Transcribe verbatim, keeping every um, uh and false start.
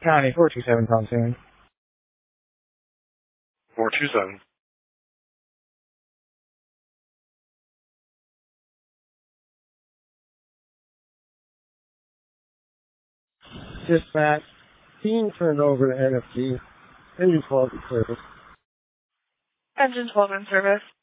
County four two seven Pontoon. four two seven. Dispatch. Being turned over to N F G. Engine twelve in service. Engine twelve in service.